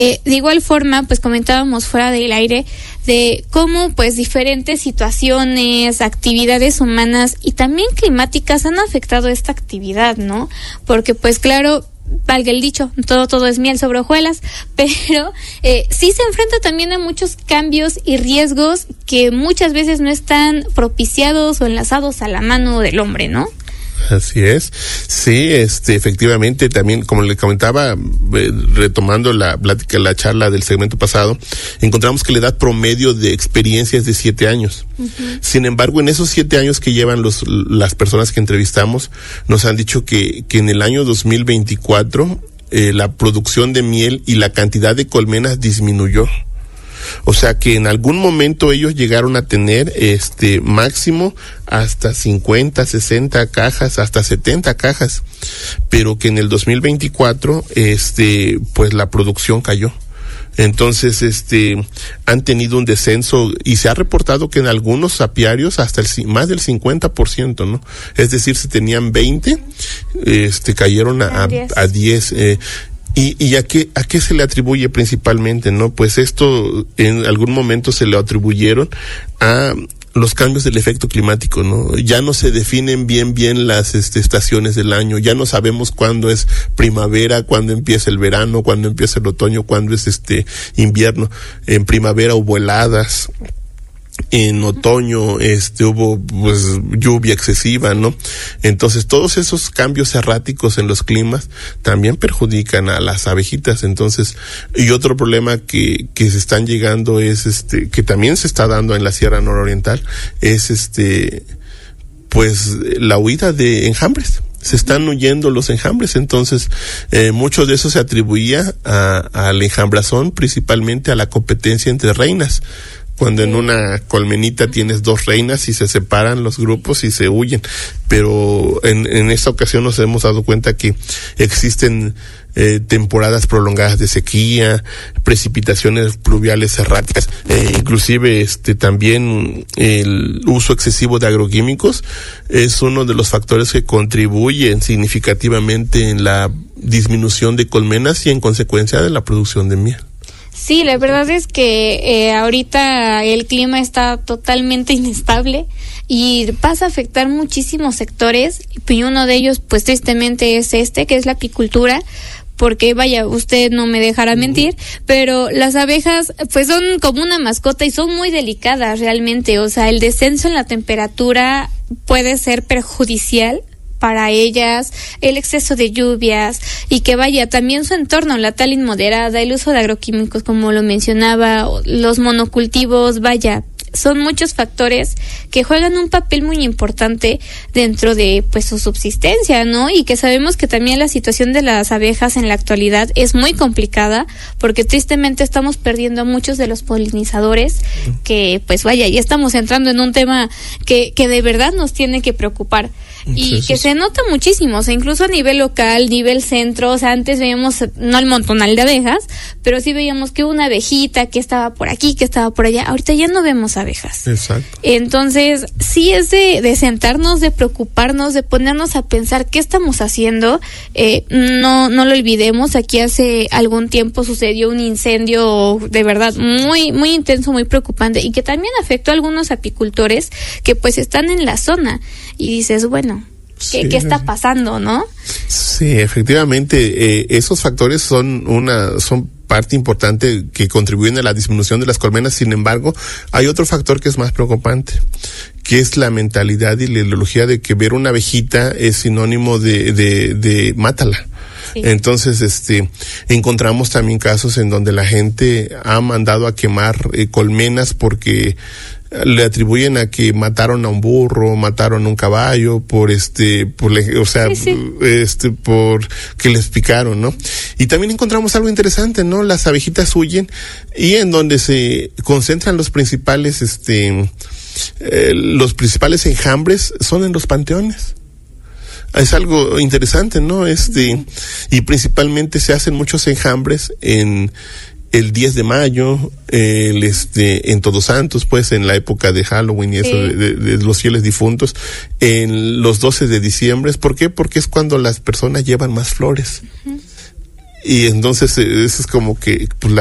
De igual forma, pues comentábamos fuera del aire de cómo pues diferentes situaciones, actividades humanas y también climáticas han afectado esta actividad, ¿no? Porque pues claro, valga el dicho, todo es miel sobre hojuelas, pero sí se enfrenta también a muchos cambios y riesgos que muchas veces no están propiciados o enlazados a la mano del hombre, ¿no? Así es, sí, efectivamente, también, como le comentaba, retomando la plática, la charla del segmento pasado, encontramos que la edad promedio de experiencia es de 7 años. Uh-huh. Sin embargo, en esos 7 años que llevan las personas que entrevistamos, nos han dicho que en el año 2024, la producción de miel y la cantidad de colmenas disminuyó. O sea que en algún momento ellos llegaron a tener máximo hasta 50, 60 cajas, hasta 70 cajas, pero que en el 2024 pues la producción cayó. Entonces han tenido un descenso y se ha reportado que en algunos apiarios hasta más del 50%, ¿no? Es decir, si tenían 20, cayeron a 10. ¿Y a qué se le atribuye principalmente, no? Pues esto en algún momento se le atribuyeron a los cambios del efecto climático, ¿no? Ya no se definen bien las estaciones del año, ya no sabemos cuándo es primavera, cuándo empieza el verano, cuándo empieza el otoño, cuándo es invierno. En primavera hubo heladas. En otoño hubo pues lluvia excesiva, ¿no? Entonces todos esos cambios erráticos en los climas también perjudican a las abejitas. Entonces, y otro problema que se están llegando es que también se está dando en la Sierra Nororiental es pues la huida de enjambres. Se están huyendo los enjambres, entonces mucho de eso se atribuía al enjambrazón, principalmente a la competencia entre reinas. Cuando en una colmenita tienes 2 reinas y se separan los grupos y se huyen. Pero en esta ocasión nos hemos dado cuenta que existen temporadas prolongadas de sequía, precipitaciones pluviales erráticas, inclusive también el uso excesivo de agroquímicos es uno de los factores que contribuyen significativamente en la disminución de colmenas y en consecuencia de la producción de miel. Sí, la verdad es que ahorita el clima está totalmente inestable y pasa a afectar muchísimos sectores, y uno de ellos pues tristemente es que es la apicultura, porque vaya, usted no me dejará mentir, pero las abejas pues son como una mascota y son muy delicadas realmente, o sea, el descenso en la temperatura puede ser perjudicial para ellas, el exceso de lluvias y que vaya también su entorno, la tala inmoderada, el uso de agroquímicos como lo mencionaba, los monocultivos, vaya, son muchos factores que juegan un papel muy importante dentro de pues su subsistencia, ¿no? Y que sabemos que también la situación de las abejas en la actualidad es muy complicada porque tristemente estamos perdiendo a muchos de los polinizadores que pues vaya, ya estamos entrando en un tema que de verdad nos tiene que preocupar. Y que se nota muchísimo, o sea, incluso a nivel local, nivel centro, o sea, antes veíamos, no el montonal de abejas, pero sí veíamos que una abejita que estaba por aquí, que estaba por allá, ahorita ya no vemos abejas. Exacto. Entonces, sí es de sentarnos, de preocuparnos, de ponernos a pensar qué estamos haciendo, no lo olvidemos, aquí hace algún tiempo sucedió un incendio de verdad muy, muy intenso, muy preocupante, y que también afectó a algunos apicultores que pues están en la zona, y dices, bueno, ¿Qué está pasando, no? Sí, efectivamente, esos factores son parte importante que contribuyen a la disminución de las colmenas. Sin embargo, hay otro factor que es más preocupante, que es la mentalidad y la ideología de que ver una abejita es sinónimo de mátala. Sí. Entonces, encontramos también casos en donde la gente ha mandado a quemar colmenas porque le atribuyen a que mataron a un burro, mataron a un caballo por que les picaron, ¿no? Y también encontramos algo interesante, ¿no? Las abejitas huyen y en donde se concentran los principales enjambres son en los panteones. Es algo interesante, ¿no? Y principalmente se hacen muchos enjambres en el 10 de mayo, en Todos Santos, pues, en la época de Halloween y eso, de los fieles difuntos, en los 12 de diciembre. ¿Por qué? Porque es cuando las personas llevan más flores. Uh-huh. Y entonces eso es como que pues,